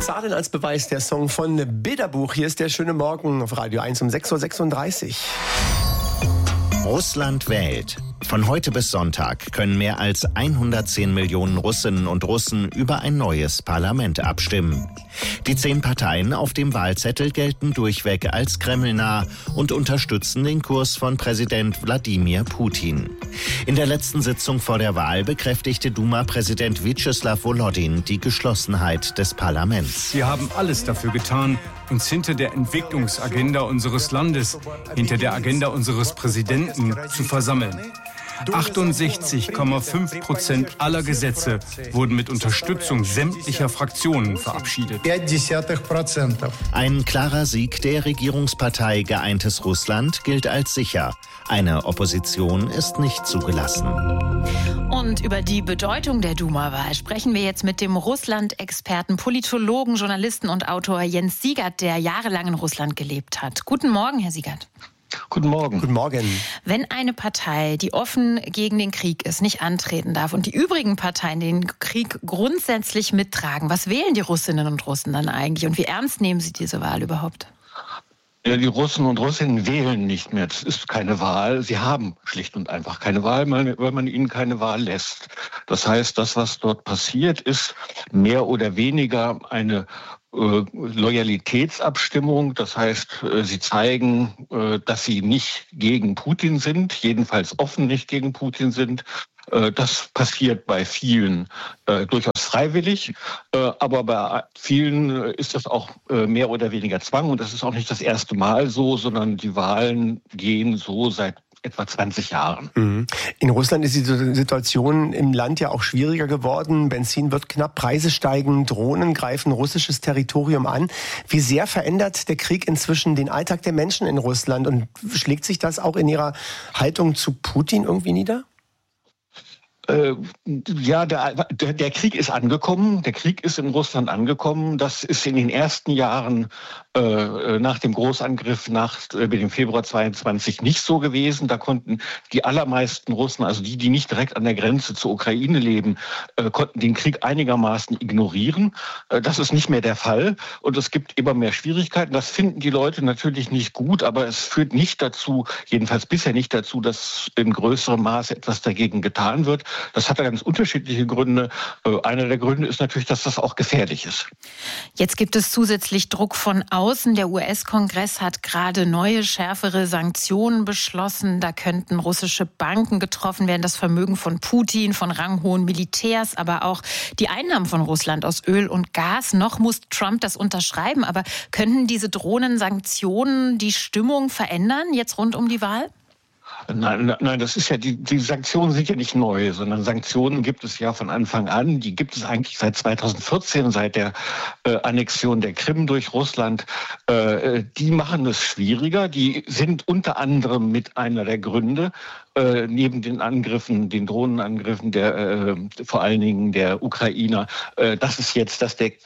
Stalin als Beweis, der Song von Bilderbuch. Hier ist der schöne Morgen auf Radio 1 um 6:36 Uhr. Russland wählt. Von heute bis Sonntag können mehr als 110 Millionen Russinnen und Russen über ein neues Parlament abstimmen. Die 10 Parteien auf dem Wahlzettel gelten durchweg als kremlnah und unterstützen den Kurs von Präsident Wladimir Putin. In der letzten Sitzung vor der Wahl bekräftigte Duma-Präsident Vyacheslav Volodin die Geschlossenheit des Parlaments. Wir haben alles dafür getan, uns hinter der Entwicklungsagenda unseres Landes, hinter der Agenda unseres Präsidenten zu versammeln. 68,5% aller Gesetze wurden mit Unterstützung sämtlicher Fraktionen verabschiedet. Ein klarer Sieg der Regierungspartei Geeintes Russland gilt als sicher. Eine Opposition ist nicht zugelassen. Und über die Bedeutung der Duma-Wahl sprechen wir jetzt mit dem Russland-Experten, Politologen, Journalisten und Autor Jens Siegert, der jahrelang in Russland gelebt hat. Guten Morgen, Herr Siegert. Guten Morgen. Guten Morgen. Wenn eine Partei, die offen gegen den Krieg ist, nicht antreten darf und die übrigen Parteien den Krieg grundsätzlich mittragen, was wählen die Russinnen und Russen dann eigentlich und wie ernst nehmen sie diese Wahl überhaupt? Ja, die Russen und Russinnen wählen nicht mehr. Das ist keine Wahl. Sie haben schlicht und einfach keine Wahl, weil man ihnen keine Wahl lässt. Das heißt, das, was dort passiert, ist mehr oder weniger eine Loyalitätsabstimmung. Das heißt, sie zeigen, dass sie nicht gegen Putin sind, jedenfalls offen nicht gegen Putin sind. Das passiert bei vielen durchaus freiwillig, aber bei vielen ist das auch mehr oder weniger Zwang. Und das ist auch nicht das erste Mal so, sondern die Wahlen gehen so seit etwa 20 Jahren. In Russland ist die Situation im Land ja auch schwieriger geworden. Benzin wird knapp, Preise steigen, Drohnen greifen russisches Territorium an. Wie sehr verändert der Krieg inzwischen den Alltag der Menschen in Russland? Und schlägt sich das auch in ihrer Haltung zu Putin irgendwie nieder? Ja, der Krieg ist angekommen. Der Krieg ist in Russland angekommen. Das ist in den ersten Jahren nach dem Großangriff dem Februar 22 nicht so gewesen. Da konnten die allermeisten Russen, also die nicht direkt an der Grenze zur Ukraine leben, konnten den Krieg einigermaßen ignorieren. Das ist nicht mehr der Fall. Und es gibt immer mehr Schwierigkeiten. Das finden die Leute natürlich nicht gut, aber es führt nicht dazu, jedenfalls bisher nicht dazu, dass in größerem Maße etwas dagegen getan wird. Das hat ja ganz unterschiedliche Gründe. Einer der Gründe ist natürlich, dass das auch gefährlich ist. Jetzt gibt es zusätzlich Druck von außen. Der US-Kongress hat gerade neue, schärfere Sanktionen beschlossen. Da könnten russische Banken getroffen werden, das Vermögen von Putin, von ranghohen Militärs, aber auch die Einnahmen von Russland aus Öl und Gas. Noch muss Trump das unterschreiben. Aber könnten diese drohenden Sanktionen die Stimmung verändern, jetzt rund um die Wahl? Nein, das ist ja, die Sanktionen sind ja nicht neu, sondern Sanktionen gibt es ja von Anfang an. Die gibt es eigentlich seit 2014, seit der Annexion der Krim durch Russland. Die machen es schwieriger. Die sind unter anderem mit einer der Gründe, neben den Angriffen, den Drohnenangriffen vor allen Dingen der Ukrainer, dass es jetzt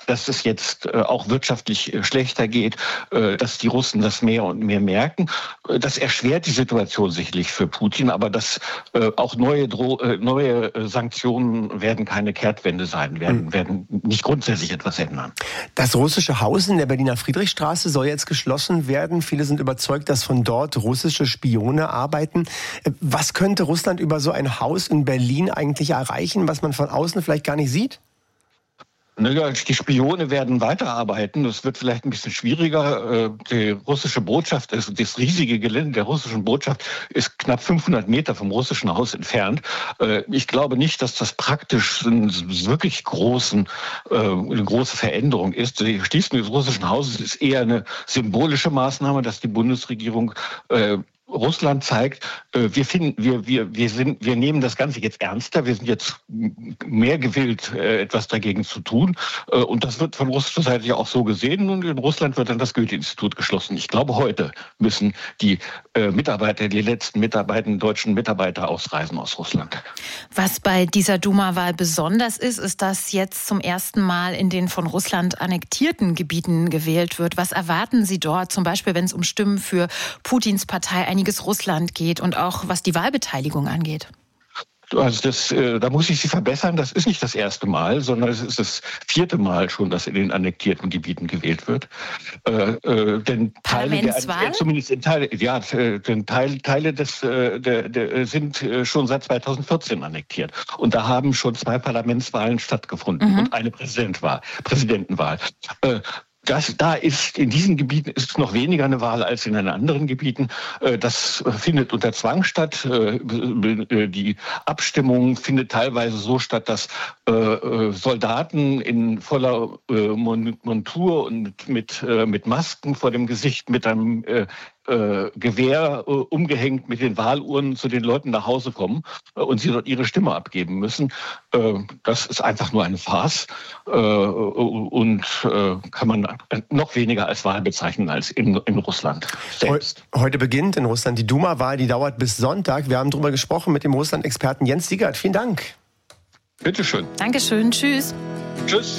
auch wirtschaftlich schlechter geht, dass die Russen das mehr und mehr merken. Das erschwert die Situation sicherlich für Putin, aber auch neue Sanktionen werden keine Kehrtwende sein, werden nicht grundsätzlich etwas ändern. Das russische Haus in der Berliner Friedrichstraße soll jetzt geschlossen werden. Viele sind überzeugt, dass von dort russische Spione arbeiten. Was könnte Russland über so ein Haus in Berlin eigentlich erreichen, was man von außen vielleicht gar nicht sieht? Naja, die Spione werden weiterarbeiten. Das wird vielleicht ein bisschen schwieriger. Die russische Botschaft, also das riesige Gelände der russischen Botschaft ist knapp 500 Meter vom russischen Haus entfernt. Ich glaube nicht, dass das praktisch eine große Veränderung ist. Die Schließung des russischen Hauses ist eher eine symbolische Maßnahme, dass die Bundesregierung Russland zeigt, wir nehmen das Ganze jetzt ernster, wir sind jetzt mehr gewillt, etwas dagegen zu tun. Und das wird von russischer Seite ja auch so gesehen. Und in Russland wird dann das Goethe-Institut geschlossen. Ich glaube, heute müssen die letzten deutschen Mitarbeiter ausreisen aus Russland. Was bei dieser Duma-Wahl besonders ist, dass jetzt zum ersten Mal in den von Russland annektierten Gebieten gewählt wird. Was erwarten Sie dort, zum Beispiel, wenn es um Stimmen für Putins Partei Einiges Russland geht und auch was die Wahlbeteiligung angeht? Also da muss ich Sie verbessern, das ist nicht das erste Mal, sondern es ist das 4. Mal schon, dass in den annektierten Gebieten gewählt wird. Denn Parlamentswahl? Zumindest in Teile, ja, denn Teile sind schon seit 2014 annektiert. Und da haben schon 2 Parlamentswahlen stattgefunden und eine Präsidentenwahl. Da ist in diesen Gebieten ist noch weniger eine Wahl als in den anderen Gebieten. Das findet unter Zwang statt. Die Abstimmung findet teilweise so statt, dass Soldaten in voller Montur und mit Masken vor dem Gesicht, mit einem Gewehr umgehängt mit den Wahlurnen zu den Leuten nach Hause kommen und sie dort ihre Stimme abgeben müssen. Das ist einfach nur eine Farce und kann man noch weniger als Wahl bezeichnen als in Russland selbst. Heute beginnt in Russland die Duma-Wahl, die dauert bis Sonntag. Wir haben darüber gesprochen mit dem Russland-Experten Jens Siegert. Vielen Dank. Bitteschön. Dankeschön. Tschüss. Tschüss.